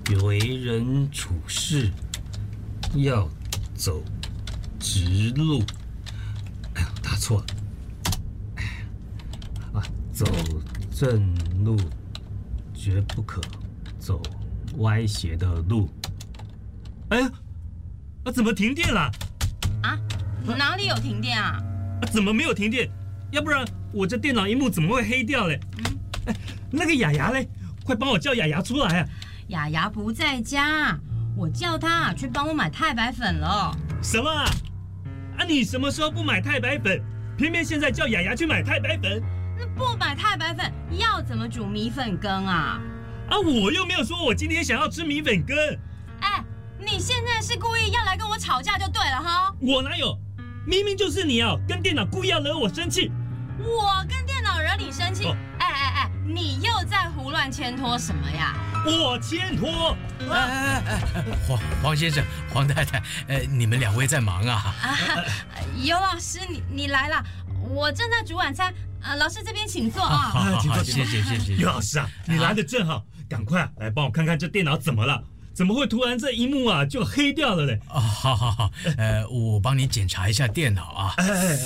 为人处事要走直路。哎呀，打错了。走正路，绝不可走歪斜的路。哎呀，怎么停电了？ 啊？哪里有停电啊？ 怎么没有停电？要不然我这电脑荧幕怎么会黑掉嘞？哎，那个雅雅嘞，快帮我叫雅雅出来啊！ 雅雅不在家，我叫她去帮我买太白粉了。 什么啊？你什么时候不买太白粉？偏偏现在叫雅雅去买太白粉？ 那不买太白粉，要怎么煮米粉羹啊？ 我又没有说我今天想要吃米粉羹。 哎，你现在是故意要来跟我吵架就对了哈！ 我哪有？明明就是你跟电脑故意要惹我生气。 我跟电脑惹你生气？哎，你又在胡乱牵拖什么呀？ 我牵拖？ 黄先生、黄太太，你们两位在忙啊？ 尤老师，你来了，我正在煮晚餐。老师这边请坐啊！ 请坐，谢谢。 尤老师啊，你来的正好，赶快来帮我看看这电脑怎么了？怎么会突然这荧幕就黑掉了嘞？ 好，我帮你检查一下电脑啊。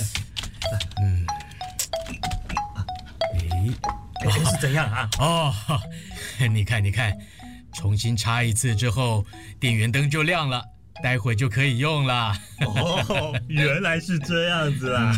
是怎样啊？ 你看，重新插一次之后，电源灯就亮了。待会就可以用了。 原来是这样子啦。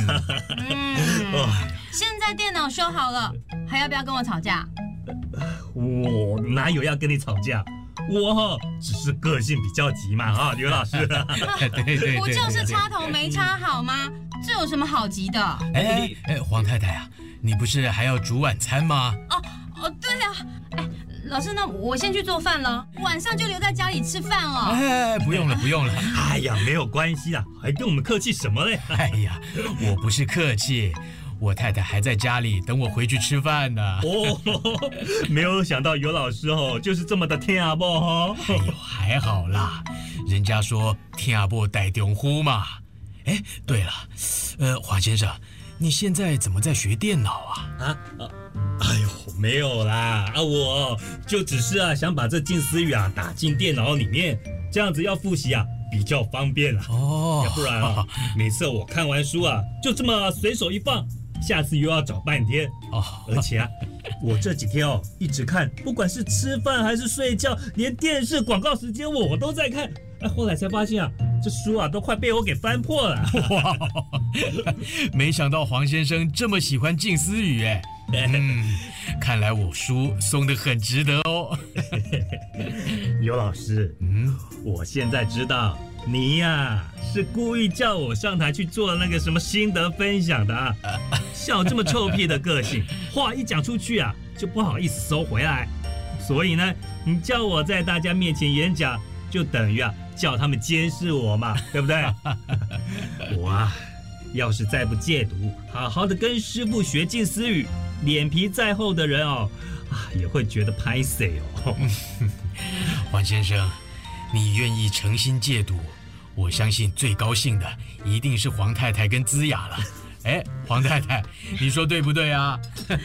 现在电脑修好了，还要不要跟我吵架？ 我哪有要跟你吵架？我只是个性比较急嘛刘老师。 对， 不就是插头没插好吗？这有什么好急的？ 黄太太啊，你不是还要煮晚餐吗？ 对啊。老师，那我先去做饭了，晚上就留在家里吃饭哦。 不用了。 哎呀，没有关系啦，还跟我们客气什么嘞？ 哎呀，我不是客气，我太太还在家里等我回去吃饭呢。 没有想到尤老师就是这么的听阿伯哎呦，还好啦，人家说听阿伯带中呼嘛。对了，黄先生，你现在怎么在学电脑啊？ 哎呦，没有啦，我就只是想把这近思语打进电脑里面，这样子要复习比较方便啦。要不然每次我看完书就这么随手一放，下次又要找半天。而且我这几天一直看，不管是吃饭还是睡觉，连电视广告时间我都在看。后来才发现这书都快被我给翻破了。 哇，没想到黄先生这么喜欢近思语看来我书送得很值得哦。 尤老师，我现在知道你是故意叫我上台去做那个什么心得分享的像我这么臭屁的个性，话一讲出去就不好意思收回来，所以呢，你叫我在大家面前演讲，就等于叫他们监视我嘛，对不对？我要是再不戒毒，好好的跟师父学近思语，脸皮再厚的人也会觉得拍谁黄先生，你愿意诚心戒毒，我相信最高兴的一定是黄太太跟姿雅了。黄太太，你说对不对啊？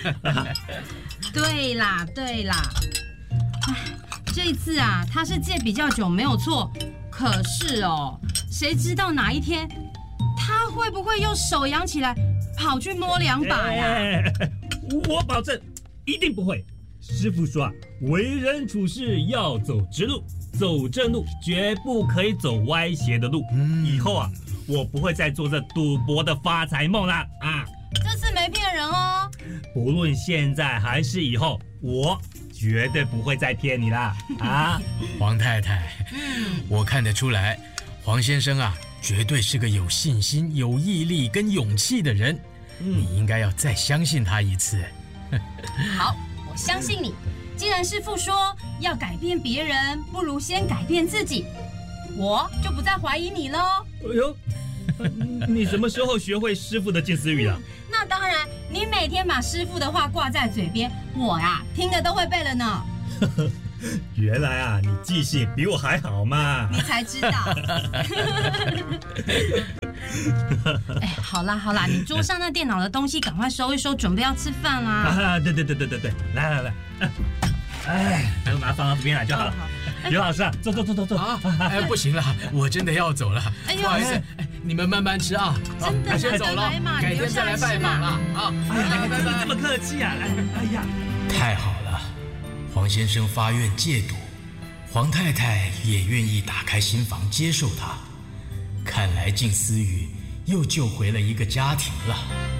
对啦。这次他是戒比较久没有错，可是谁知道哪一天他会不会又手扬起来跑去摸2把呀？ 我保证一定不会。师父说为人处事要走直路，走正路，绝不可以走歪斜的路。以后我不会再做这赌博的发财梦啦这次没骗人哦。 不论现在还是以后，我绝对不会再骗你啦黄太太，我看得出来，黄先生绝对是个有信心、有毅力跟勇气的人。你应该要再相信他一次。 好，我相信你。既然师父说要改变别人，不如先改变自己，我就不再怀疑你喽。 你什么时候学会师父的近思语了？ 那当然，你每天把师父的话挂在嘴边，我听的都会背了呢。 原来你记性比我还好嘛！ 你才知道。好啦，你桌上那电脑的东西赶快收一收，准备要吃饭啦。 对，来， 哎，把它放到这边来就好了。尤老师啊，走。 啊，不行了，我真的要走了，不好意思，你们慢慢吃啊。 真的我先走了，改天再来拜访了啊。 怎么这么客气啊？哎呀， 太好了，黄先生发愿戒赌，黄太太也愿意打开心房接受他，看来静思雨又救回了一个家庭了。